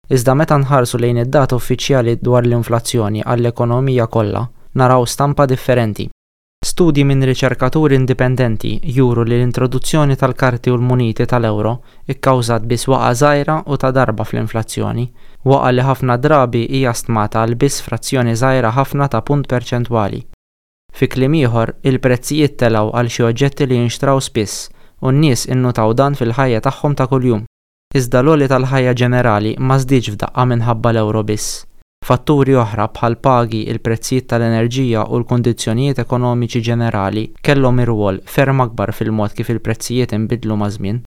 Iżda meta nħarsu lejn id-data uffiċjali dwar l-inflazzjoni għall-ekonomija kollha, naraw stampa differenti. Studji minn riċerkaturi indipendenti juru li l-introduzzjoni tal-karti u l-muniti tal-euro ikkawżat biss waqa' żgħira u ta' darba fl-inflazzjoni, waqa' li ħafna drabi hija stmata għal biss frazzjoni żgħira ħafna ta' punt perċentwali. Fi kliem ieħor, il-prezzijiet telgħu għal xi oġġetti li jinxtraw spiss u n-nies innutaw dan fil-ħajja tagħhom ta' kuljum. Iżda l-għoli tal-ħajja ġenerali ma żdiedx f'daqqa minħabba l-euro biss. Fatturi oħra bħal pagi, il-prezzijiet tal-enerġija u l-kundizzjonijiet ekonomiċi ġenerali kellhom irwol ferm akbar fil-mod kif il-prezzijiet inbidlu ma' żmien.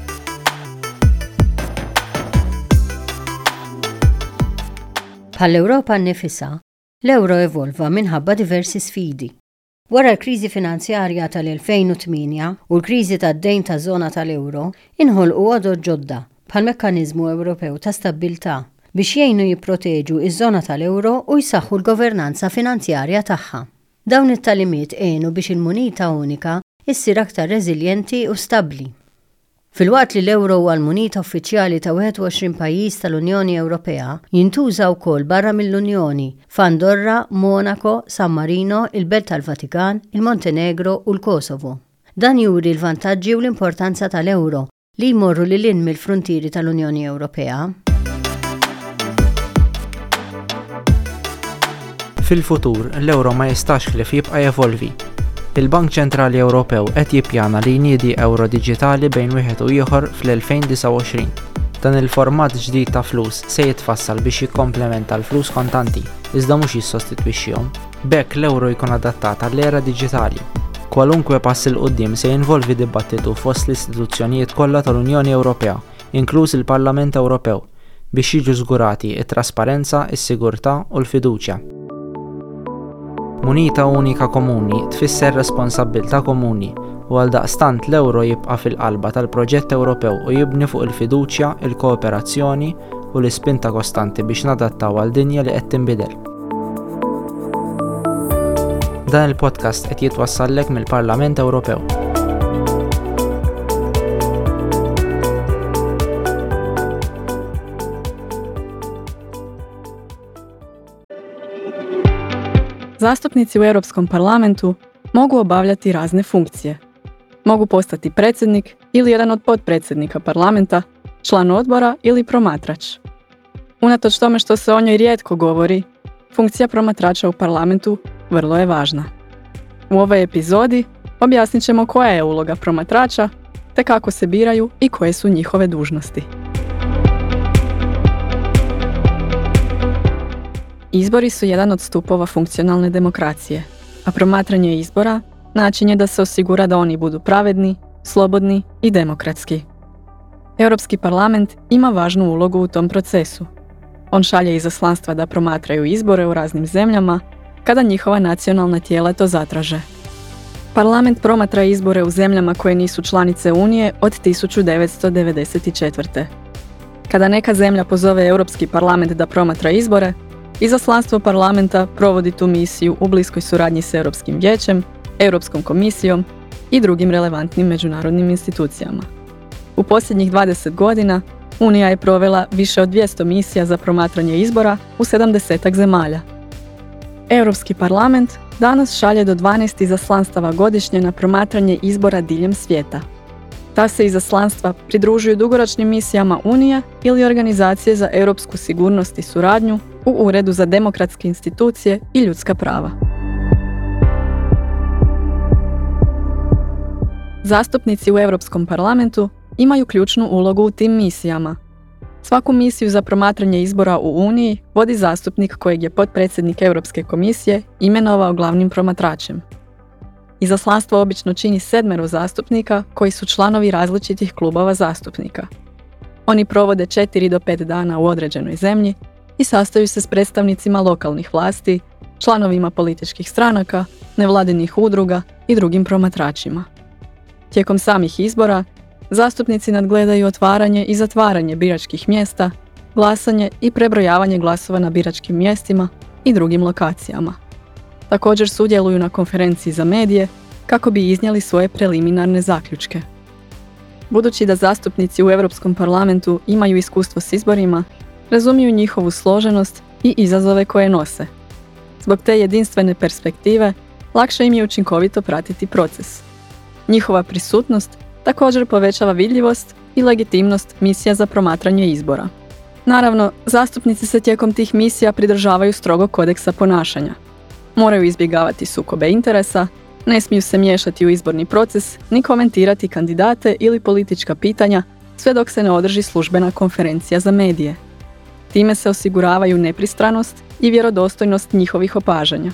Bħall-Ewropa nnifisha, l-euro evolva minħabba diversi sfidi. Wara l-kriżi finanzjarja tal-2008 u l-kriżi tad-dejn taż-żona tal-euro, inħolqu għodod ġodda bħal mekkaniżmu Ewropew ta' stabbiltà biex jgħinu jipproteġu iż-żona tal-euro u jsaħħu l-governanza finanzjarja tagħha. Dawn it-talimiet għenu biex il-munita unika issir aktar reżiljenti u stabbli. Fil-waqt li l-euro huwa l-munita uffiċjali ta' 21 pajjiż tal-Unjoni Ewropea, jintuża wkoll barra mill-Unjoni f'Andorra, Monaco, San Marino, il-Belt tal-Vatikan, il-Montenegro u l-Kosovo. Dan juri l-vantaġġi u l-importanza tal-euro li jmorru lil hinn mill-fruntieri tal-Unjoni Ewropea. Fil-futur, l-euro ma jistax ħlief jibqa' jevolvi. Il-Bank Ċentrali Ewropew qed jippjana li jniedi euro diġitali bejn wieħed u ieħor fl-2029. Dan il-format ġdid ta' flus se jitfassal biex jikkomplementa l-flus kontanti, iżda mhux jissostitwixxihom. B'hekk l-euro jkun adattat għall-era diġitali. Kwalunkwe pass il quddiem se jinvolvi dibattitu fost l-istituzzjonijiet kollha tal-Unjoni Ewropea, inkluż il-Parlament Ewropew, biex jiġu żgurati t-trasparenza, is-sigurtà u l-fiduċja. Munita unika komuni tfisser responsabbiltà komuni u għaldaqstant l-euro jibqa' fil-qalba tal-proġett Ewropew u jibni fuq il-fiduċja, il-kooperazzjoni u l-ispinta kostanti biex nadattaw għal dinja li qed tinbidel. Dan il-podcast qed jitwassallek mill-Parlament Ewropew. Zastupnici u Europskom parlamentu mogu obavljati razne funkcije. Mogu postati predsjednik ili jedan od potpredsjednika parlamenta, član odbora ili promatrač. Unatoč tome što se o njoj rijetko govori, funkcija promatrača u parlamentu vrlo je važna. U ovoj epizodi objasnit ćemo koja je uloga promatrača, te kako se biraju i koje su njihove dužnosti. Izbori su jedan od stupova funkcionalne demokracije, a promatranje izbora način je da se osigura da oni budu pravedni, slobodni i demokratski. Europski parlament ima važnu ulogu u tom procesu. On šalje izaslanstva da promatraju izbore u raznim zemljama kada njihova nacionalna tijela to zatraže. Parlament promatra izbore u zemljama koje nisu članice Unije od 1994. Kada neka zemlja pozove Europski parlament da promatra izbore, izaslanstvo parlamenta provodi tu misiju u bliskoj suradnji s Europskim vijećem, Europskom komisijom i drugim relevantnim međunarodnim institucijama. U posljednjih 20 godina Unija je provela više od 200 misija za promatranje izbora u 70 zemalja. Europski parlament danas šalje do 12 izaslanstava godišnje na promatranje izbora diljem svijeta. Ta se izaslanstva pridružuju dugoročnim misijama Unije ili Organizacije za europsku sigurnost i suradnju u Uredu za demokratske institucije i ljudska prava. Zastupnici u Europskom parlamentu imaju ključnu ulogu u tim misijama. Svaku misiju za promatranje izbora u Uniji vodi zastupnik kojeg je potpredsjednik Europske komisije imenovao glavnim promatračem. Izaslanstvo obično čini 7 zastupnika koji su članovi različitih klubova zastupnika. Oni provode 4 do 5 dana u određenoj zemlji i sastaju se s predstavnicima lokalnih vlasti, članovima političkih stranaka, nevladinih udruga i drugim promatračima. Tijekom samih izbora, zastupnici nadgledaju otvaranje i zatvaranje biračkih mjesta, glasanje i prebrojavanje glasova na biračkim mjestima i drugim lokacijama. Također sudjeluju na konferenciji za medije kako bi iznijeli svoje preliminarne zaključke. Budući da zastupnici u Europskom parlamentu imaju iskustvo s izborima, razumiju njihovu složenost i izazove koje nose. Zbog te jedinstvene perspektive, lakše im je učinkovito pratiti proces. Njihova prisutnost također povećava vidljivost i legitimnost misija za promatranje izbora. Naravno, zastupnici se tijekom tih misija pridržavaju strogog kodeksa ponašanja. Moraju izbjegavati sukobe interesa, ne smiju se miješati u izborni proces, ni komentirati kandidate ili politička pitanja, sve dok se ne održi službena konferencija za medije. Time se osiguravaju nepristranost i vjerodostojnost njihovih opažanja.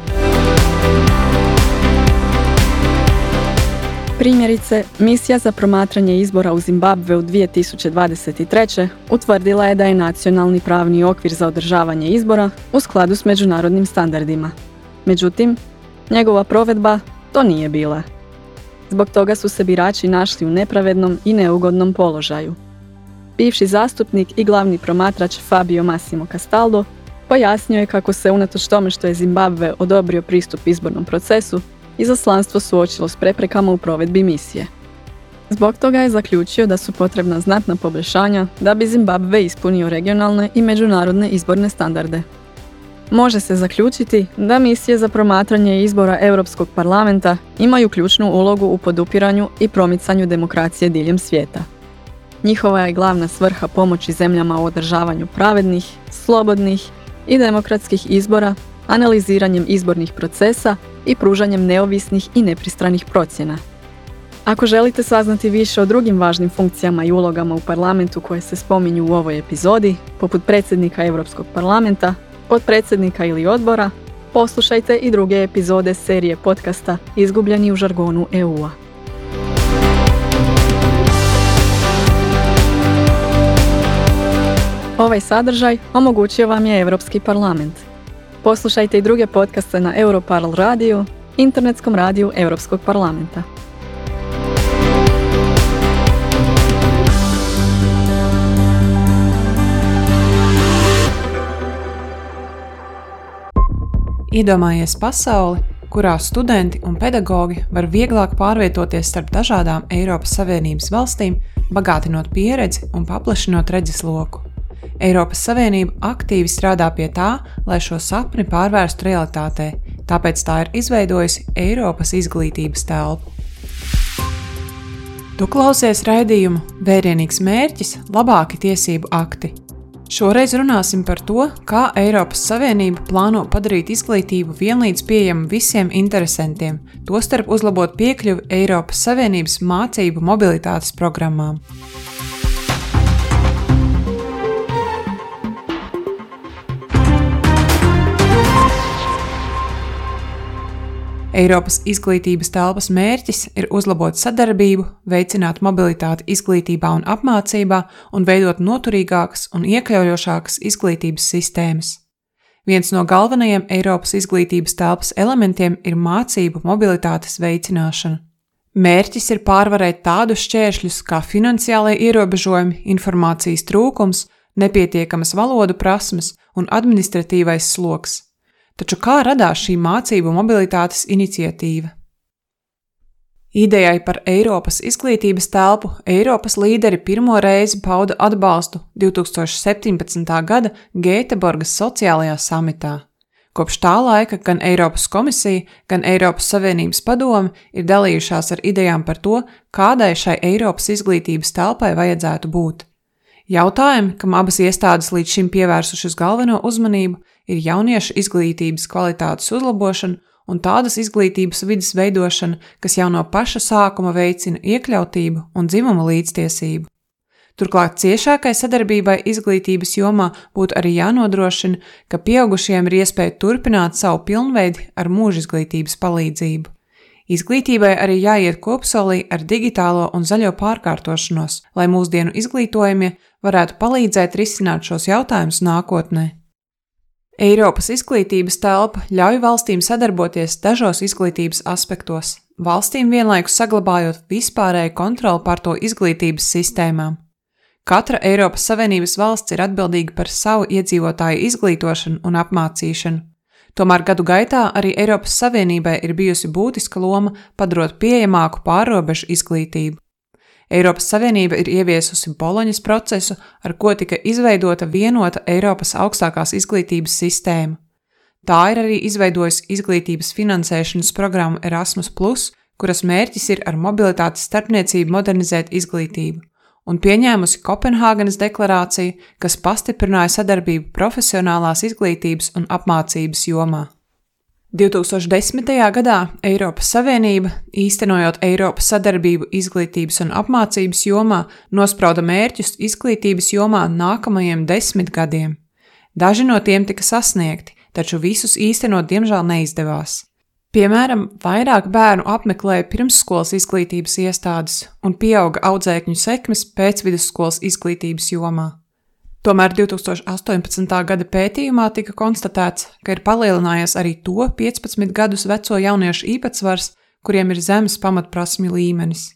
Primjerice, misija za promatranje izbora u Zimbabveu 2023. utvrdila je da je nacionalni pravni okvir za održavanje izbora u skladu s međunarodnim standardima. Međutim, njegova provedba to nije bila. Zbog toga su se birači našli u nepravednom i neugodnom položaju. Bivši zastupnik i glavni promatrač Fabio Massimo Castaldo pojasnio je kako se unatoč tome što je Zimbabve odobrio pristup izbornom procesu, izaslanstvo suočilo s preprekama u provedbi misije. Zbog toga je zaključio da su potrebna znatna poboljšanja da bi Zimbabve ispunio regionalne i međunarodne izborne standarde. Može se zaključiti da misije za promatranje izbora Europskog parlamenta imaju ključnu ulogu u podupiranju i promicanju demokracije diljem svijeta. Njihova je glavna svrha pomoći zemljama u održavanju pravednih, slobodnih i demokratskih izbora, analiziranjem izbornih procesa i pružanjem neovisnih i nepristranih procjena. Ako želite saznati više o drugim važnim funkcijama i ulogama u parlamentu koje se spominju u ovoj epizodi, poput predsjednika Europskog parlamenta, potpredsjednika ili odbora, poslušajte i druge epizode serije podcasta Izgubljeni u žargonu EU-a. Ovaj sadržaj omogućio vam je Europski parlament. Poslušajte i druge podcaste na Europarl radiju, internetskom radiju Europskog parlamenta. Iedomājies pasauli, kurā studenti un pedagogi var vieglāk pārvietoties starp dažādām Eiropas Savienības valstīm, bagātinot pieredzi un paplašinot redzesloku. Eiropas Savienība aktīvi strādā pie tā, lai šo sapni pārvērstu realitātē, tāpēc tā ir izveidojusi Eiropas izglītības telpu. Tu klausies raidījumu Vērienīgs mērķis – labāki tiesību akti. Šoreiz runāsim par to, kā Eiropas Savienība plāno padarīt izglītību vienlīdz pieejamu visiem interesantiem, tostarp uzlabot piekļuvi Eiropas Savienības mācību mobilitātes programmām. Eiropas izglītības telpas mērķis ir uzlabot sadarbību, veicināt mobilitāti izglītībā un apmācībā un veidot noturīgākas un iekļaujošākas izglītības sistēmas. Viens no galvenajiem Eiropas izglītības telpas elementiem ir mācību mobilitātes veicināšana. Mērķis ir pārvarēt tādus šķēršļus kā finansiālie ierobežojumi, informācijas trūkums, nepietiekamas valodu prasmes un administratīvais sloks. Taču kā radās šī mācību mobilitātes iniciatīva? Idejai par Eiropas izglītības telpu Eiropas līderi pirmo reizi pauda atbalstu 2017. gada Gēteborgas sociālajā samitā. Kopš tā laika gan Eiropas komisija, gan Eiropas Savienības padome ir dalījušās ar idejām par to, kādai šai Eiropas izglītības telpai vajadzētu būt. Jautājumi, kam abas iestādes līdz šim pievērsušas galveno uzmanību, ir jauniešu izglītības kvalitātes uzlabošana un tādas izglītības vides veidošana, kas jau no paša sākuma veicina iekļautību un dzimumu līdztiesību. Turklāt ciešākai sadarbībai izglītības jomā būtu arī jānodrošina, ka pieaugušiem ir iespēja turpināt savu pilnveidi ar mūžizglītības palīdzību. Izglītībai arī jāiet kopsolī ar digitālo un zaļo pārkārtošanos, lai mūsdienu izglītojumie varētu palīdzēt risināt šos jautājumus nākotnē. Eiropas izglītības telpa ļauj valstīm sadarboties dažos izglītības aspektos, valstīm vienlaikus saglabājot vispārēju kontroli pār to izglītības sistēmām. Katra Eiropas Savienības valsts ir atbildīga par savu iedzīvotāju izglītošanu un apmācīšanu. Tomēr gadu gaitā arī Eiropas Savienībai ir bijusi būtiska loma padarot pieejamāku pārrobežu izglītību. Eiropas Savienība ir ieviesusi Boloņas procesu, ar ko tika izveidota vienota Eiropas augstākās izglītības sistēma. Tā ir arī izveidojusi izglītības finansēšanas programmu Erasmus+, kuras mērķis ir ar mobilitātes starpniecību modernizēt izglītību, un pieņēmusi Kopenhāgenas deklarāciju, kas pastiprināja sadarbību profesionālās izglītības un apmācības jomā. 2010. gadā Eiropas Savienība, īstenojot Eiropas sadarbību izglītības un apmācības jomā, nosprauda mērķus izglītības jomā nākamajiem 10 gadiem. Daži no tiem tika sasniegti, taču visus īstenot diemžēl neizdevās. Piemēram, vairāk bērnu apmeklēja pirmsskolas izglītības iestādes un pieauga audzēkņu sekmes pēcvidusskolas izglītības jomā. Tomēr 2018. gada pētījumā tika konstatēts, ka ir palielinājies arī to 15 gadus veco jauniešu īpatsvars, kuriem ir zemes pamatprasmju līmenis.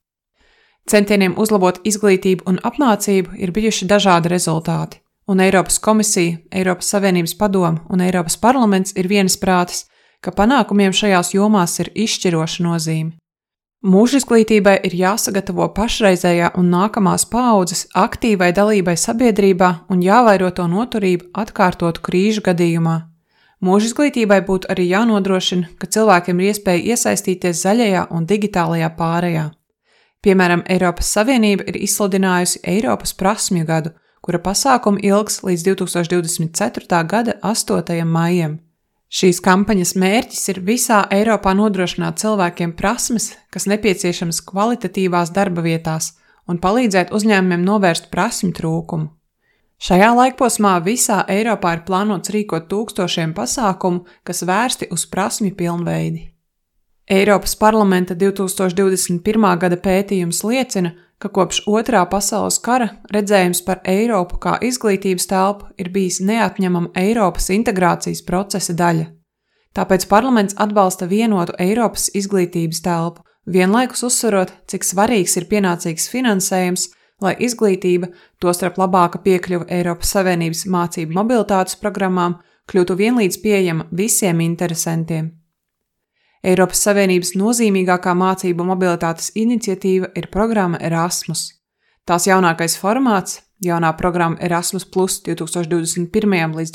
Centieniem uzlabot izglītību un apmācību ir bijuši dažādi rezultāti, un Eiropas komisija, Eiropas Savienības padome un Eiropas parlaments ir vienisprātis, ka panākumiem šajās jomās ir izšķiroša nozīme. Mūža izglītībai ir jāsagatavo pašreizējā un nākamās paaudzes aktīvai dalībai sabiedrībā un jāvairo to noturību atkārtotu krīžu gadījumā. Mūža izglītībai būtu arī jānodrošina, ka cilvēkiem ir iespēja iesaistīties zaļajā un digitālajā pārējā. Piemēram, Eiropas Savienība ir izsludinājusi Eiropas prasmju gadu, kura pasākuma ilgs līdz 2024. gada 8. maijam. Šīs kampaņas mērķis ir visā Eiropā nodrošināt cilvēkiem prasmes, kas nepieciešamas kvalitatīvās darba vietās, un palīdzēt uzņēmumiem novērst prasmju trūkumu. Šajā laikposmā visā Eiropā ir plānots rīkot tūkstošiem pasākumu, kas vērsti uz prasmju pilnveidi. Eiropas parlamenta 2021. gada pētījums liecina, ka kopš Otrā pasaules kara redzējums par Eiropu kā izglītības telpu ir bijis neatņemama Eiropas integrācijas procesa daļa. Tāpēc parlaments atbalsta vienotu Eiropas izglītības telpu, vienlaikus uzsverot, cik svarīgs ir pienācīgs finansējums, lai izglītība, tostarp labāka piekļuva Eiropas Savienības mācību mobilitātes programmām, kļūtu vienlīdz pieejama visiem interesantiem. Eiropas Savienības nozīmīgākā mācību mobilitātes iniciatīva ir programma Erasmus. Tās jaunākais formāts, jaunā programma Erasmus+ 2021. līdz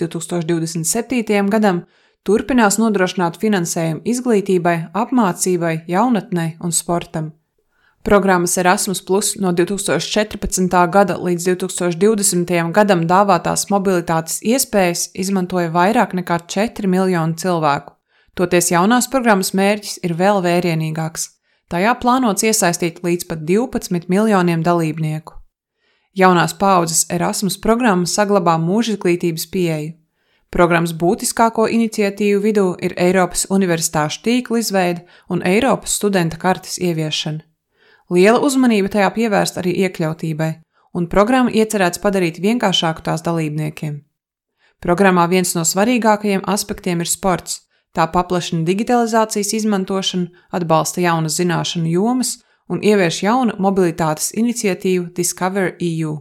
2027. gadam, turpinās nodrošināt finansējumu izglītībai, apmācībai, jaunatnei un sportam. Programmas Erasmus+ no 2014. gada līdz 2020. gadam dāvātās mobilitātes iespējas izmantoja vairāk nekā 4 miljoni cilvēku. Toties jaunās programmas mērķis ir vēl vērienīgāks. Tajā plānots iesaistīt līdz pat 12 miljoniem dalībnieku. Jaunās paaudzes Erasmus programma saglabā mūžizglītības pieeju. Programmas būtiskāko iniciatīvu vidū ir Eiropas universitāšu tīkla izveide un Eiropas studenta kartes ieviešana. Liela uzmanība tajā pievērst arī iekļautībai, un programma iecerēts padarīt vienkāršāku tās dalībniekiem. Programmā viens no svarīgākajiem aspektiem ir sports. Tā paplašina digitalizācijas izmantošanu, atbalsta jaunas zināšanu jomas un ievieš jaunu mobilitātes iniciatīvu Discover EU.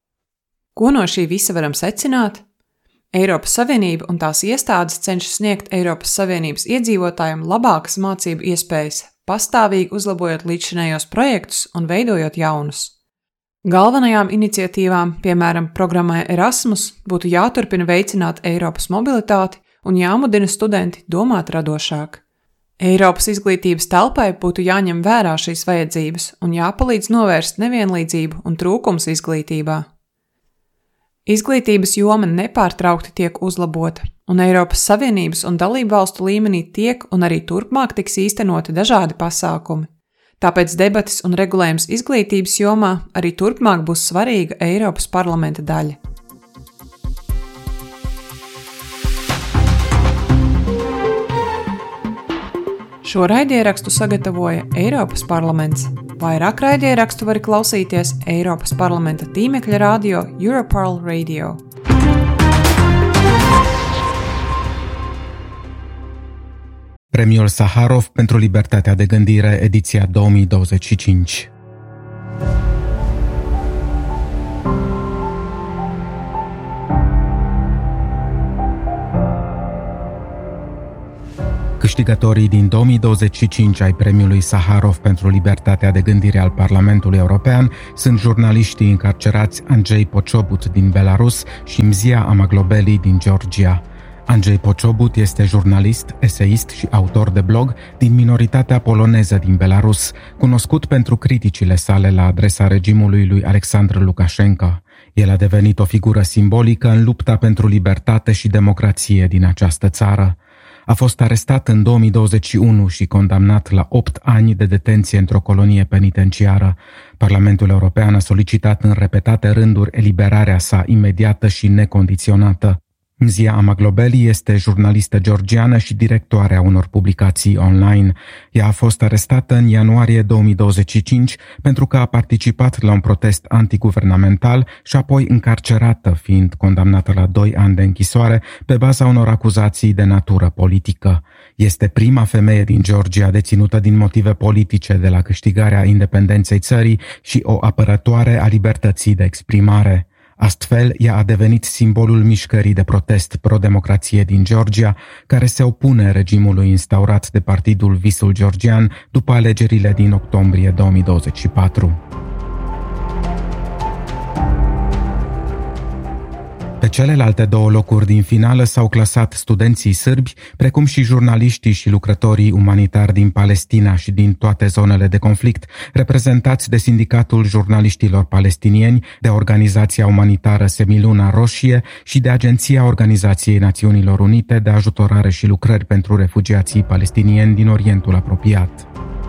Ko no šī visa varam secināt? Eiropas Savienība un tās iestādes cenšas sniegt Eiropas Savienības iedzīvotājiem labākas mācību iespējas, pastāvīgi uzlabojot līdzšinējos projektus un veidojot jaunus. Galvenajām iniciatīvām, piemēram, programmai Erasmus, būtu jāturpina veicināt Eiropas mobilitāti un jāmudina studenti domāt radošāk. Eiropas izglītības telpai būtu jāņem vērā šīs vajadzības un jāpalīdz novērst nevienlīdzību un trūkums izglītībā. Izglītības joma nepārtraukti tiek uzlabota, un Eiropas Savienības un dalību valstu līmenī tiek un arī turpmāk tiks īstenoti dažādi pasākumi. Tāpēc debates un regulējums izglītības jomā arī turpmāk būs svarīga Eiropas parlamenta daļa. Šo raidierakstu sagatavoja Eiropas parlaments. Vairāk raidierakstu var klausīties Eiropas parlamenta tīmekļa radio Europarl Radio. Premiul Saharov pentru libertatea de gândire, ediția 2025. Câștigătorii din 2025 ai premiului Saharov pentru libertatea de gândire al Parlamentului European sunt jurnaliștii încarcerați Andrei Poczobut din Belarus și Mzia Amaglobeli din Georgia. Andrei Poczobut este jurnalist, eseist și autor de blog din minoritatea poloneză din Belarus, cunoscut pentru criticile sale la adresa regimului lui Alexandru Lukashenko. El a devenit o figură simbolică în lupta pentru libertate și democrație din această țară. A fost arestat în 2021 și condamnat la 8 ani de detenție într-o colonie penitenciară. Parlamentul European a solicitat în repetate rânduri eliberarea sa imediată și necondiționată. Mzia Amaglobeli este jurnalistă georgiană și directoarea unor publicații online. Ea a fost arestată în ianuarie 2025 pentru că a participat la un protest antiguvernamental și apoi încarcerată, fiind condamnată la 2 ani de închisoare pe baza unor acuzații de natură politică. Este prima femeie din Georgia deținută din motive politice de la câștigarea independenței țării și o apărătoare a libertății de exprimare. Astfel, ea a devenit simbolul mișcării de protest pro-democrație din Georgia, care se opune regimului instaurat de partidul Visul Georgian după alegerile din octombrie 2024. Pe celelalte 2 locuri din finală s-au clasat studenții sârbi, precum și jurnaliștii și lucrătorii umanitari din Palestina și din toate zonele de conflict, reprezentați de Sindicatul Jurnaliștilor Palestinieni, de Organizația Umanitară Semiluna Roșie și de Agenția Organizației Națiunilor Unite de Ajutorare și Lucrări pentru Refugiații Palestinieni din Orientul Apropiat.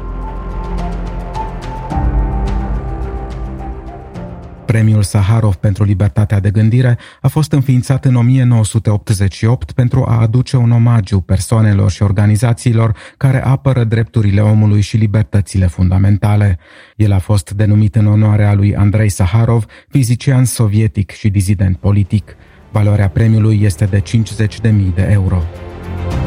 Premiul Saharov pentru libertatea de gândire a fost înființat în 1988 pentru a aduce un omagiu persoanelor și organizațiilor care apără drepturile omului și libertățile fundamentale. El a fost denumit în onoarea lui Andrei Saharov, fizician sovietic și dizident politic. Valoarea premiului este de 50.000 de euro.